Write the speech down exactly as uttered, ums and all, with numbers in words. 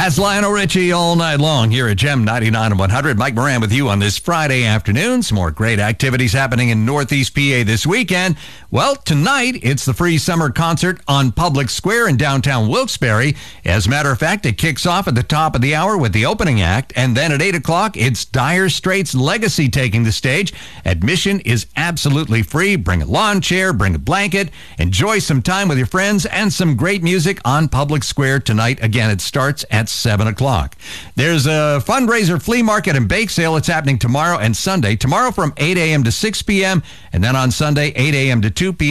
That's Lionel Richie all night long here at Gem ninety-nine and one hundred. Mike Moran with you on this Friday afternoon. Some more great activities happening in Northeast P A this weekend. Well, tonight it's the free summer concert on Public Square in downtown Wilkes-Barre. As a matter of fact, it kicks off at the top of the hour with the opening act, and then at eight o'clock, it's Dire Straits Legacy taking the stage. Admission is absolutely free. Bring a lawn chair, bring a blanket, enjoy some time with your friends, and some great music on Public Square tonight. Again, it starts at seven o'clock. There's a fundraiser flea market and bake sale. It's happening tomorrow and Sunday. Tomorrow from eight a.m. to six p.m., and then on Sunday, eight a.m. to two p.m.